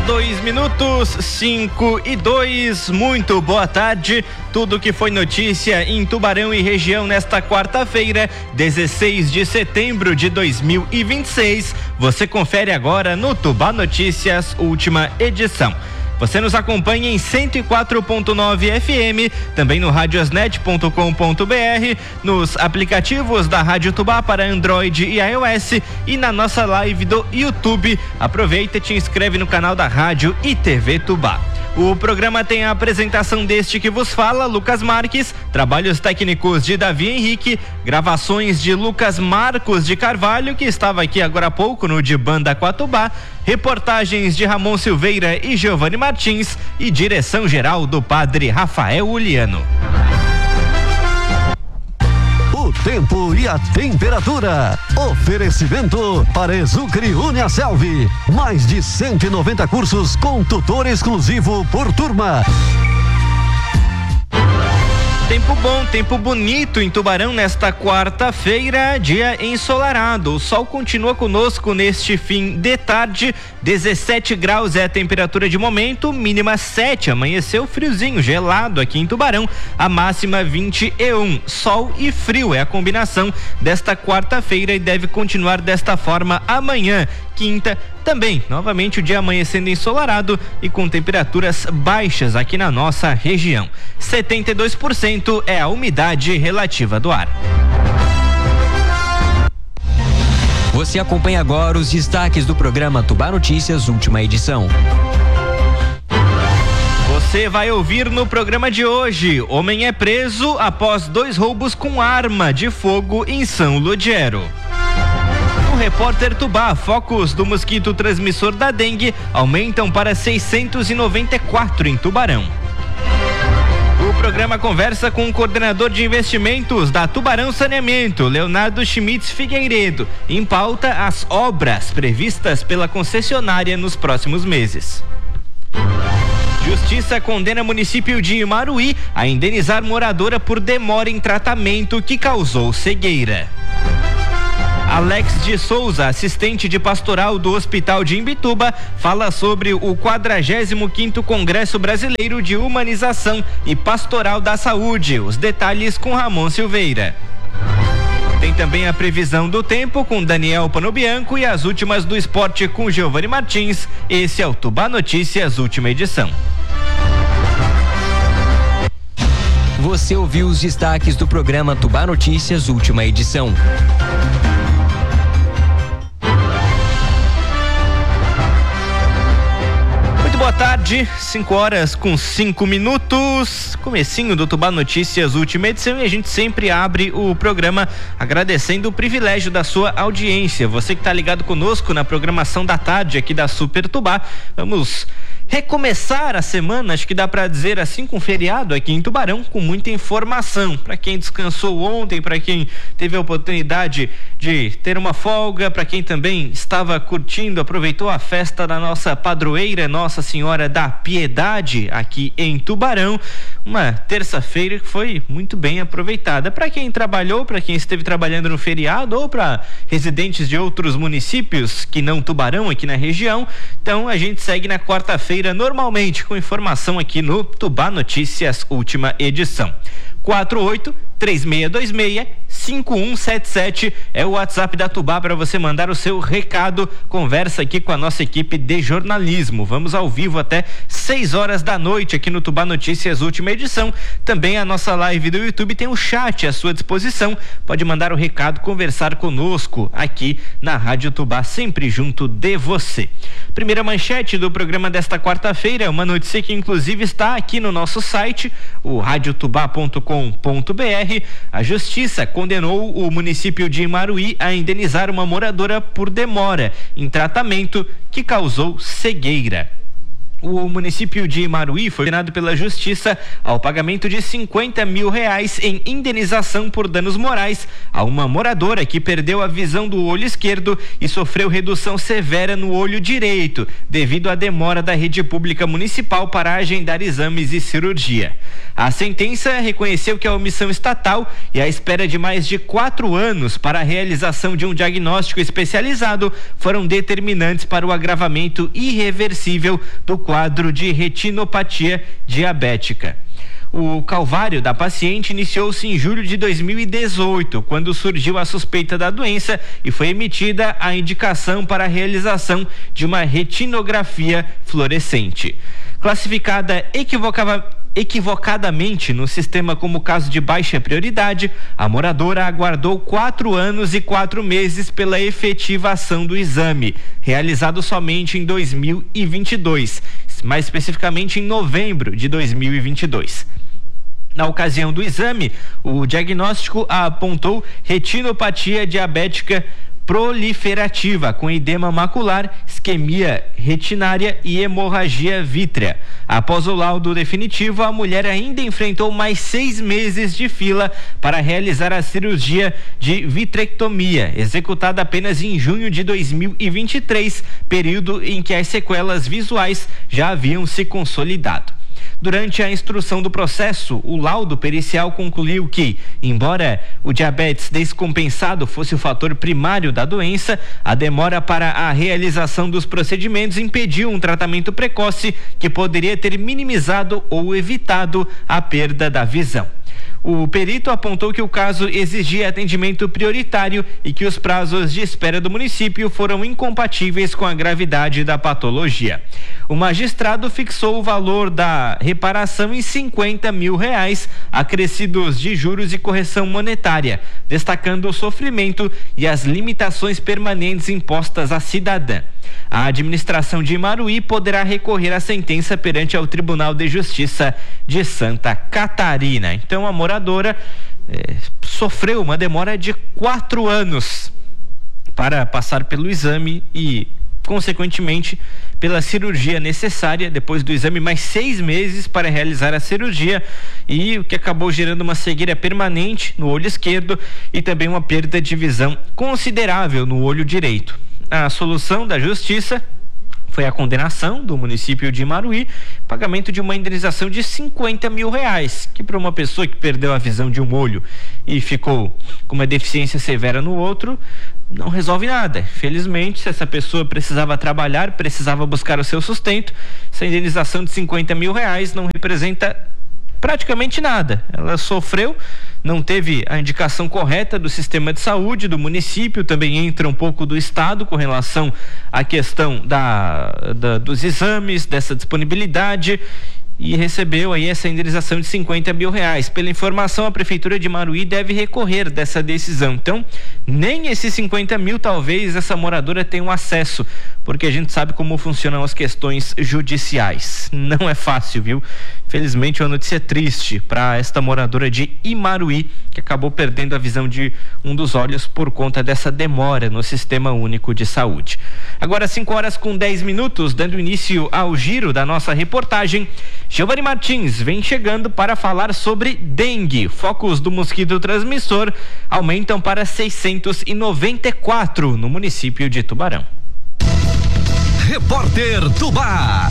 2 minutos, 5:02, muito boa tarde. Tudo que foi notícia em Tubarão e região nesta quarta-feira, 16 de setembro de 2026. Você confere agora no Tubá Notícias, última edição. Você nos acompanha em 104.9 FM, também no radiosnet.com.br, nos aplicativos da Rádio Tubá para Android e iOS e na nossa live do YouTube. Aproveita e te inscreve no canal da Rádio e TV Tubá. O programa tem a apresentação deste que vos fala, Lucas Marques, trabalhos técnicos de Davi Henrique, gravações de Lucas Marcos de Carvalho, que estava aqui agora há pouco no De Banda Quatubá, reportagens de Ramon Silveira e Giovanni Martins e direção geral do padre Rafael Uliano. O tempo e a temperatura. Oferecimento para Exucre Uniaselv. Mais de 190 cursos com tutor exclusivo por turma. Tempo bom, tempo bonito em Tubarão nesta quarta-feira, dia ensolarado. O sol continua conosco neste fim de tarde. 17 graus é a temperatura de momento, mínima 7. Amanheceu friozinho, gelado aqui em Tubarão. A máxima 21. Sol e frio é a combinação desta quarta-feira e deve continuar desta forma amanhã. Quinta, também, novamente o dia amanhecendo ensolarado e com temperaturas baixas aqui na nossa região. 72% é a umidade relativa do ar. Você acompanha agora os destaques do programa Tubá Notícias, última edição. Você vai ouvir no programa de hoje: homem é preso após 2 roubos com arma de fogo em São Lugero. Repórter Tubá, focos do mosquito transmissor da dengue aumentam para 694 em Tubarão. O programa conversa com o coordenador de investimentos da Tubarão Saneamento, Leonardo Schmitz Figueiredo. Em pauta, as obras previstas pela concessionária nos próximos meses. Justiça condena município de Imaruí a indenizar moradora por demora em tratamento que causou cegueira. Alex de Souza, assistente de pastoral do Hospital de Imbituba, fala sobre o 45º Congresso Brasileiro de Humanização e Pastoral da Saúde. Os detalhes com Ramon Silveira. Tem também a previsão do tempo com Daniel Panobianco e as últimas do esporte com Giovanni Martins. Esse é o Tubá Notícias, última edição. Você ouviu os destaques do programa Tubá Notícias, última edição. Boa tarde, 5:05, comecinho do Tubá Notícias, última edição, e a gente sempre abre o programa agradecendo o privilégio da sua audiência. Você que está ligado conosco na programação da tarde aqui da Super Tubá. Vamos recomeçar a semana, acho que dá para dizer assim, com feriado aqui em Tubarão, com muita informação para quem descansou ontem, para quem teve a oportunidade de ter uma folga, para quem também estava curtindo, aproveitou a festa da nossa padroeira, Nossa Senhora da Piedade, aqui em Tubarão. Uma terça-feira que foi muito bem aproveitada. Para quem trabalhou, para quem esteve trabalhando no feriado ou para residentes de outros municípios que não Tubarão aqui na região, então a gente segue na quarta-feira normalmente com informação aqui no Tubá Notícias, última edição. 48-3626-5177 é o WhatsApp da Tubá para você mandar o seu recado. Conversa aqui com a nossa equipe de jornalismo. Vamos ao vivo até 6 horas da noite aqui no Tubá Notícias, última edição. Também a nossa live do YouTube tem o chat à sua disposição. Pode mandar o recado, conversar conosco aqui na Rádio Tubá, sempre junto de você. Primeira manchete do programa desta quarta-feira, uma notícia que inclusive está aqui no nosso site, o radiotubá.com.br. A Justiça condenou o município de Imaruí a indenizar uma moradora por demora em tratamento que causou cegueira. O município de Imaruí foi condenado pela justiça ao pagamento de R$50 mil em indenização por danos morais a uma moradora que perdeu a visão do olho esquerdo e sofreu redução severa no olho direito, devido à demora da rede pública municipal para agendar exames e cirurgia. A sentença reconheceu que a omissão estatal e a espera de mais de 4 anos para a realização de um diagnóstico especializado foram determinantes para o agravamento irreversível do quadro de retinopatia diabética. O calvário da paciente iniciou-se em julho de 2018, quando surgiu a suspeita da doença e foi emitida a indicação para a realização de uma retinografia fluorescente. Classificada equivocadamente no sistema como caso de baixa prioridade, a moradora aguardou 4 anos e 4 meses pela efetivação do exame, realizado somente em 2022, mais especificamente em novembro de 2022. Na ocasião do exame, o diagnóstico apontou retinopatia diabética proliferativa com edema macular, isquemia retinária e hemorragia vítrea. Após o laudo definitivo, a mulher ainda enfrentou mais 6 meses de fila para realizar a cirurgia de vitrectomia, executada apenas em junho de 2023, período em que as sequelas visuais já haviam se consolidado. Durante a instrução do processo, o laudo pericial concluiu que, embora o diabetes descompensado fosse o fator primário da doença, a demora para a realização dos procedimentos impediu um tratamento precoce que poderia ter minimizado ou evitado a perda da visão. O perito apontou que o caso exigia atendimento prioritário e que os prazos de espera do município foram incompatíveis com a gravidade da patologia. O magistrado fixou o valor da reparação em R$50 mil, acrescidos de juros e correção monetária, destacando o sofrimento e as limitações permanentes impostas à cidadã. A administração de Imaruí poderá recorrer à sentença perante ao Tribunal de Justiça de Santa Catarina. Então, a moradora sofreu uma demora de 4 anos para passar pelo exame e, consequentemente, pela cirurgia necessária. Depois do exame, mais 6 meses para realizar a cirurgia, e o que acabou gerando uma cegueira permanente no olho esquerdo e também uma perda de visão considerável no olho direito. A solução da justiça foi a condenação do município de Imaruí, pagamento de uma indenização de R$50 mil, que para uma pessoa que perdeu a visão de um olho e ficou com uma deficiência severa no outro, não resolve nada. Felizmente, se essa pessoa precisava trabalhar, precisava buscar o seu sustento, essa indenização de R$50 mil não representa praticamente nada. Ela sofreu, não teve a indicação correta do sistema de saúde, do município, também entra um pouco do estado com relação à questão dos exames, dessa disponibilidade, e recebeu aí essa indenização de R$50 mil. Pela informação, a Prefeitura de Imaruí deve recorrer dessa decisão. Então, nem esses R$50 mil talvez essa moradora tenha um acesso, porque a gente sabe como funcionam as questões judiciais. Não é fácil, viu? Felizmente, uma notícia triste para esta moradora de Imaruí, que acabou perdendo a visão de um dos olhos por conta dessa demora no Sistema Único de Saúde. Agora, 5h10, dando início ao giro da nossa reportagem, Giovanni Martins vem chegando para falar sobre dengue. Focos do mosquito transmissor aumentam para 694 no município de Tubarão. Repórter Tubá.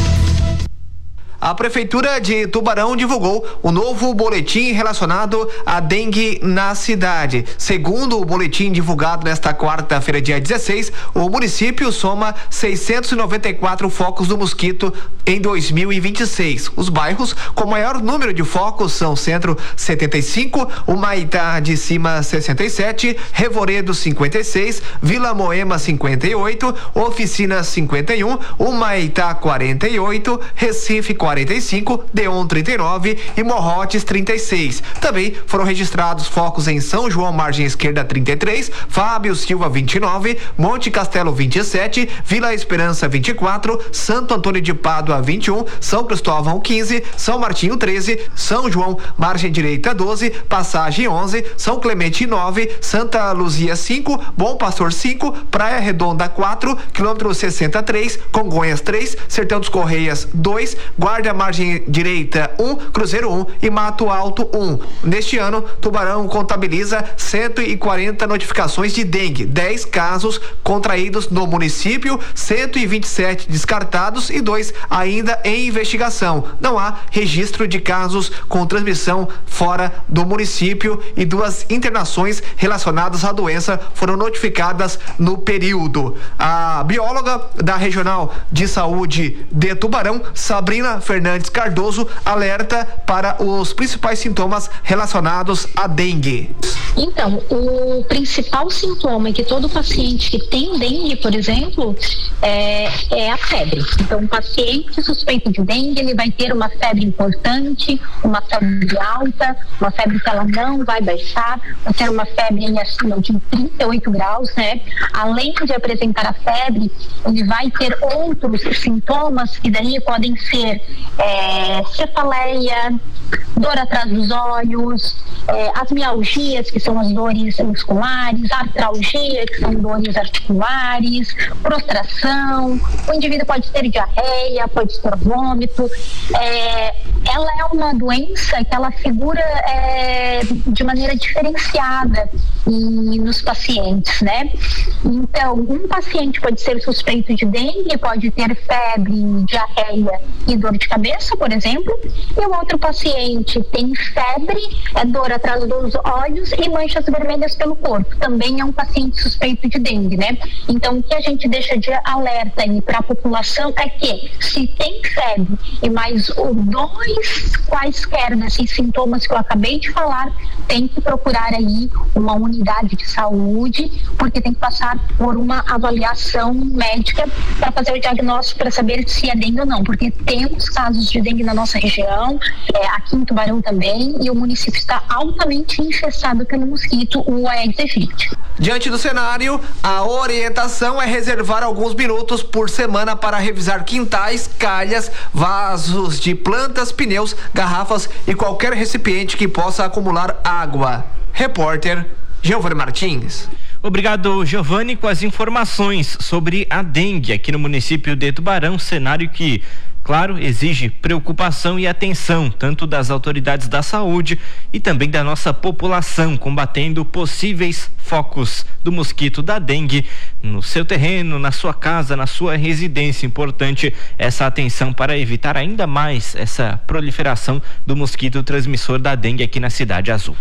A Prefeitura de Tubarão divulgou o novo boletim relacionado à dengue na cidade. Segundo o boletim divulgado nesta quarta-feira, dia 16, o município soma 694 focos do mosquito em 2026. Os bairros com maior número de focos são Centro 75, Humaitá de Cima 67, Revoredo 56, Vila Moema 58, Oficina 51, Humaitá 48, Recife 48 45, Deon 39 e Morrotes 36. Também foram registrados focos em São João, margem esquerda 33, Fábio Silva 29, Monte Castelo 27, Vila Esperança 24, Santo Antônio de Pádua 21, São Cristóvão 15, São Martinho 13, São João, margem direita 12, Passagem 11, São Clemente 9, Santa Luzia 5, Bom Pastor 5, Praia Redonda 4, quilômetro 63, Congonhas 3, Sertão dos Correias 2, Guarda margem direita 1, Cruzeiro 1 e Mato Alto 1. Neste ano, Tubarão contabiliza 140 notificações de dengue, 10 casos contraídos no município, 127 descartados e 2 ainda em investigação. Não há registro de casos com transmissão fora do município e 2 internações relacionadas à doença foram notificadas no período. A bióloga da Regional de Saúde de Tubarão, Sabrina Fernandes Cardoso, alerta para os principais sintomas relacionados à dengue. Então, o principal sintoma é que todo paciente que tem dengue, por exemplo, é a febre. Então, o paciente suspeito de dengue, ele vai ter uma febre importante, uma febre alta, uma febre que ela não vai baixar, vai ter uma febre acima de 38 graus, né? Além de apresentar a febre, ele vai ter outros sintomas que daí podem ser cefaleia, dor atrás dos olhos, as mialgias, que são as dores musculares, artralgia, que são dores articulares, prostração. O indivíduo pode ter diarreia, pode ter vômito. Ela é uma doença que ela figura de maneira diferenciada nos pacientes, né? Então, um paciente pode ser suspeito de dengue, pode ter febre, diarreia e dor de cabeça, por exemplo, e o outro paciente tem febre, dor atrás dos olhos e manchas vermelhas pelo corpo. Também é um paciente suspeito de dengue, né? Então, o que a gente deixa de alerta aí para a população é que se tem febre e mais 2 quaisquer desses sintomas que eu acabei de falar, tem que procurar aí uma unidade de saúde, porque tem que passar por uma avaliação médica para fazer o diagnóstico para saber se é dengue ou não, porque temos casos de dengue na nossa região, aqui em Tubarão também, e o município está altamente infestado pelo mosquito, o Aedes aegypti. Diante do cenário, a orientação é reservar alguns minutos por semana para revisar quintais, calhas, vasos de plantas, pneus, garrafas e qualquer recipiente que possa acumular água. Repórter Giovanni Martins. Obrigado, Giovanni, com as informações sobre a dengue aqui no município de Tubarão, cenário que, claro, exige preocupação e atenção, tanto das autoridades da saúde e também da nossa população, combatendo possíveis focos do mosquito da dengue no seu terreno, na sua casa, na sua residência. Importante essa atenção para evitar ainda mais essa proliferação do mosquito transmissor da dengue aqui na Cidade Azul.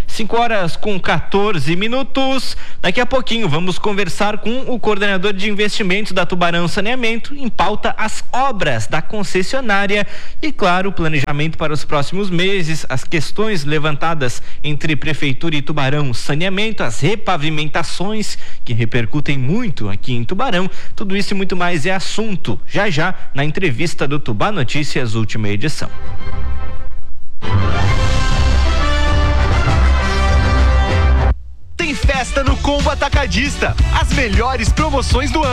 5:14. Daqui a pouquinho vamos conversar com o coordenador de investimentos da Tubarão Saneamento, em pauta as obras da concessionária e, claro, o planejamento para os próximos meses, as questões levantadas entre Prefeitura e Tubarão Saneamento, as repavimentações que repercutem muito aqui em Tubarão. Tudo isso e muito mais é assunto já já na entrevista do Tubá Notícias, última edição. Tem festa no Combo Atacadista. As melhores promoções do ano.